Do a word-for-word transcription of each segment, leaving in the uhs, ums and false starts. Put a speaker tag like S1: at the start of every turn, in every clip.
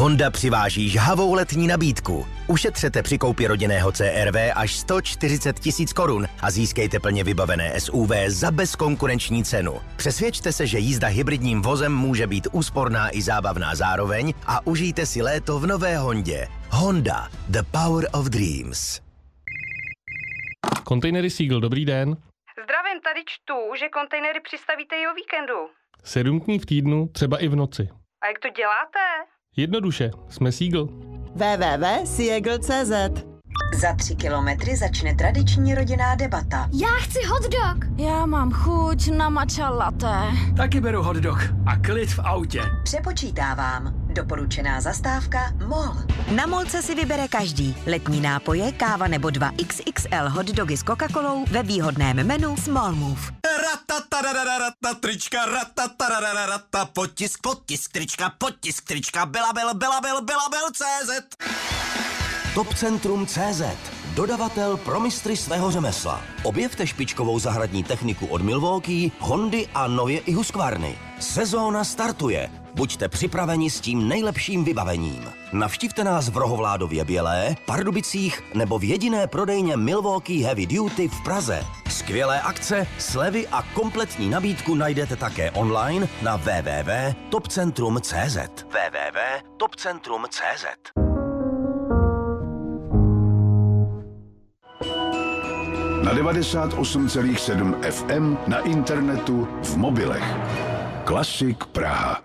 S1: Honda přiváží žhavou letní nabídku. Ušetřete při koupi rodinného C R V až sto čtyřicet tisíc korun a získejte plně vybavené S U V za bezkonkurenční cenu. Přesvědčte se, že jízda hybridním vozem může být úsporná i zábavná zároveň a užijte si léto v nové Hondě. Honda, the power of dreams.
S2: Kontejnery Seagull, dobrý den.
S3: Zdravím, tady čtu, že kontejnery přistavíte i o víkendu.
S2: Sedm dní v týdnu, třeba i v noci.
S3: A jak to děláte?
S2: Jednoduše, jsme Seagull.
S4: w w w tečka seagull tečka c z.
S5: Za tři kilometry začne tradiční rodinná debata.
S6: Já chci hot dog. Já mám chuť na matcha latte.
S7: Taky beru hot dog a klid v autě.
S5: Přepočítávám. Doporučená zastávka MOL. Na MOLce si vybere každý. Letní nápoje, káva nebo dva X X L hot dogy s Coca-Colou ve výhodném menu Small Move.
S1: Ratatarararata, trička, ratatarararata, potisk, potisk, trička, potisk, trička, Belabil, Belabil, Belabil, C Z. Topcentrum C Z. Dodavatel pro mistry svého řemesla. Objevte špičkovou zahradní techniku od Milwaukee, Hondy a nově i Husqvarny. Sezóna startuje. Buďte připraveni s tím nejlepším vybavením. Navštivte nás v Rohovládově Bělé, Pardubicích nebo v jediné prodejně Milwaukee Heavy Duty v Praze. Skvělé akce, slevy a kompletní nabídku najdete také online na w w w tečka topcentrum tečka c z. w w w tečka topcentrum tečka c z.
S8: Na devadesát osm celá sedm F M, na internetu, v mobilech. Klasik Praha.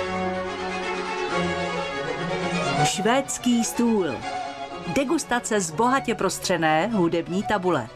S9: Švédský stůl. Degustace z bohatě prostřené hudební tabule.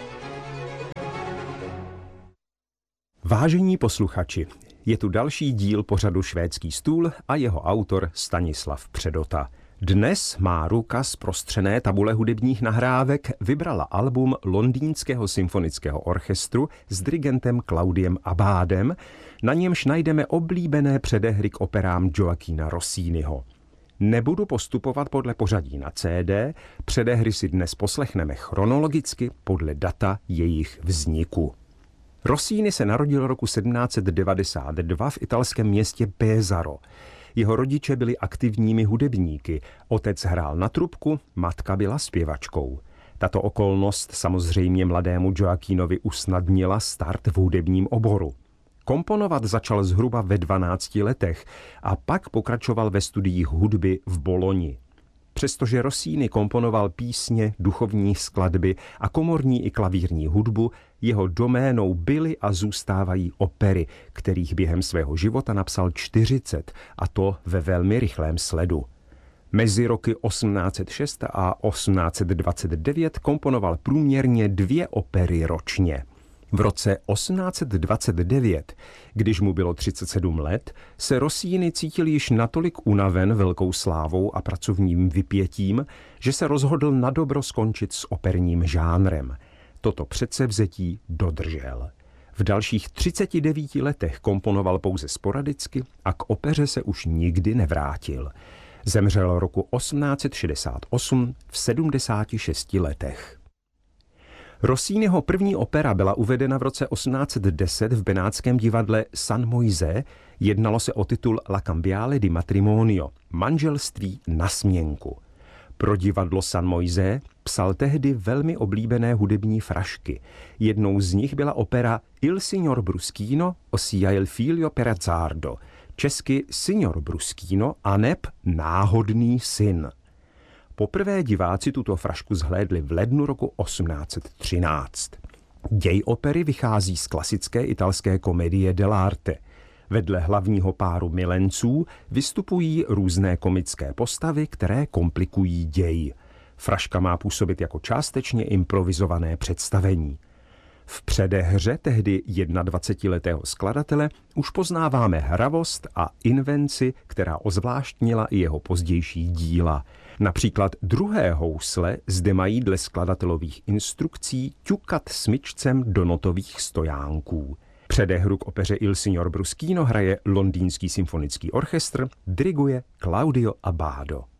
S10: Vážení posluchači, je tu další díl pořadu Švédský stůl a jeho autor Stanislav Předota. Dnes má ruka z prostřené tabule hudebních nahrávek vybrala album Londýnského symfonického orchestru s dirigentem Claudiem Abbádem, na němž najdeme oblíbené předehry k operám Gioachina Rossiniho. Nebudu postupovat podle pořadí na C D, předehry si dnes poslechneme chronologicky podle data jejich vzniku. Rossini se narodil roku sedmnáct set devadesát dva v italském městě Pesaro. Jeho rodiče byli aktivními hudebníky, otec hrál na trubku, matka byla zpěvačkou. Tato okolnost samozřejmě mladému Gioachinovi usnadnila start v hudebním oboru. Komponovat začal zhruba ve dvanácti letech a pak pokračoval ve studiích hudby v Boloni. Přestože Rossini komponoval písně, duchovní skladby a komorní i klavírní hudbu, jeho doménou byly a zůstávají opery, kterých během svého života napsal čtyřicet, a to ve velmi rychlém sledu. Mezi roky osmnáct set šest a osmnáct set dvacet devět komponoval průměrně dvě opery ročně. V roce osmnáct set dvacet devět, když mu bylo třicet sedm let, se Rossini cítil již natolik unaven velkou slávou a pracovním vypětím, že se rozhodl nadobro skončit s operním žánrem. Toto předsevzetí dodržel. V dalších třiceti devíti letech komponoval pouze sporadicky a k opeře se už nikdy nevrátil. Zemřel roku osmnáct set šedesát osm v sedmdesáti šesti letech. Rossiniho první opera byla uvedena v roce osmnáct set deset v benátském divadle San Moise. Jednalo se o titul La Cambiale di Matrimonio, manželství na směnku. Pro divadlo San Moise psal tehdy velmi oblíbené hudební frašky. Jednou z nich byla opera Il signor Bruschino ossia il figlio Perazzardo, česky Signor Bruschino aneb Náhodný syn. Poprvé diváci tuto frašku zhlédli v lednu roku osmnáct set třináct. Děj opery vychází z klasické italské komedie dell'arte. Vedle hlavního páru milenců vystupují různé komické postavy, které komplikují děj. Fraška má působit jako částečně improvizované představení. V předehře tehdy dvacetiletého skladatele už poznáváme hravost a invenci, která ozvláštnila i jeho pozdější díla. Například druhé housle zde mají dle skladatelových instrukcí ťukat smyčcem do notových stojánků. Předehru k opeře Il signor Bruschino hraje Londýnský symfonický orchestr, diriguje Claudio Abbado.